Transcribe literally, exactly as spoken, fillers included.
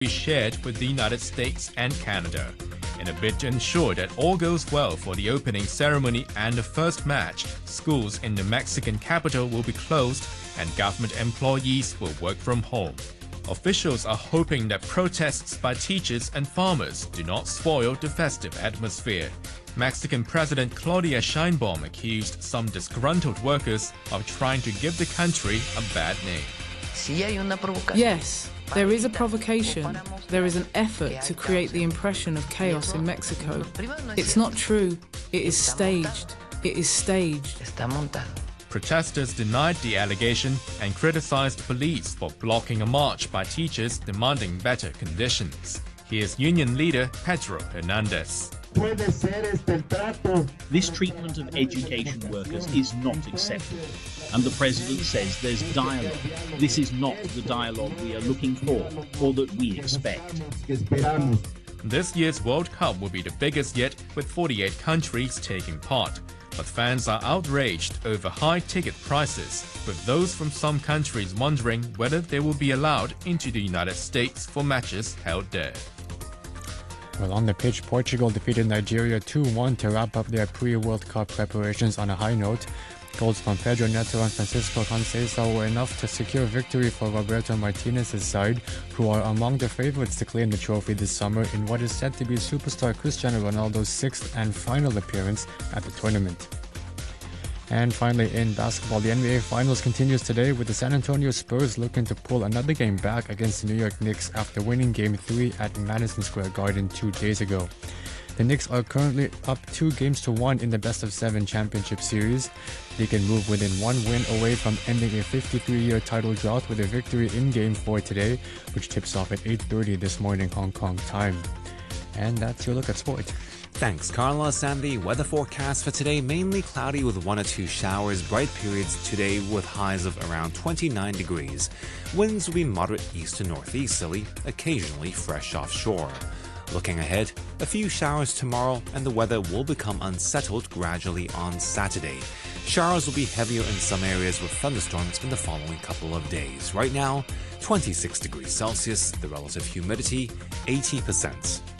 be shared with the United States and Canada. In a bid to ensure that all goes well for the opening ceremony and the first match, schools in the Mexican capital will be closed and government employees will work from home. Officials are hoping that protests by teachers and farmers do not spoil the festive atmosphere. Mexican President Claudia Sheinbaum accused some disgruntled workers of trying to give the country a bad name. Yes, there is a provocation. There is an effort to create the impression of chaos in Mexico. It's not true. It is staged. It is staged. Protesters denied the allegation and criticized police for blocking a march by teachers demanding better conditions. Here's union leader Pedro Hernandez. This treatment of education workers is not acceptable, and the president says there's dialogue. This is not the dialogue we are looking for or that we expect. This year's World Cup will be the biggest yet, with forty-eight countries taking part. But fans are outraged over high ticket prices, with those from some countries wondering whether they will be allowed into the United States for matches held there. Well, on the pitch, Portugal defeated Nigeria two one to wrap up their pre-World Cup preparations on a high note. Goals from Pedro Neto and Francisco Conceição were enough to secure victory for Roberto Martinez's side, who are among the favourites to claim the trophy this summer in what is said to be superstar Cristiano Ronaldo's sixth and final appearance at the tournament. And finally, in basketball, the N B A Finals continues today with the San Antonio Spurs looking to pull another game back against the New York Knicks after winning Game three at Madison Square Garden two days ago. The Knicks are currently up two games to one in the best-of-seven championship series. They can move within one win away from ending a fifty-three-year title drought with a victory in Game four today, which tips off at eight thirty this morning Hong Kong time. And that's your look at sport. Thanks, Carlos. And the weather forecast for today, mainly cloudy with one or two showers, bright periods today with highs of around twenty-nine degrees. Winds will be moderate east to northeasterly, occasionally fresh offshore. Looking ahead, a few showers tomorrow and the weather will become unsettled gradually on Saturday. Showers will be heavier in some areas with thunderstorms in the following couple of days. Right now, twenty-six degrees Celsius, the relative humidity eighty percent.